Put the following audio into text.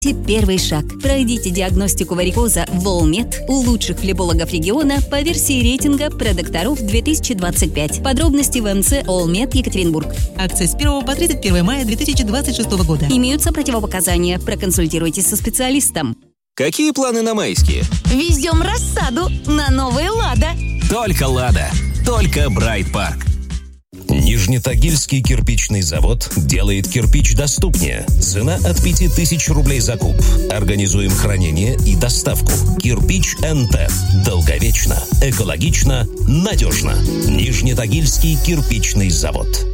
Первый шаг. Пройдите диагностику варикоза Волмед у лучших флебологов региона по версии рейтинга продокторов 2025. Подробности в МЦ Олмед Екатеринбург. Акция с 1 по 31 мая 2026 года. Имеются противопоказания. Проконсультируйтесь со специалистом. Какие планы на майские? Везем рассаду на новые «Лада». Только «Лада». Только Брайт Парк. Нижнетагильский кирпичный завод делает кирпич доступнее. Цена от 5000 рублей за куб. Организуем хранение и доставку. Кирпич НТ. Долговечно, экологично, надежно. Нижнетагильский кирпичный завод.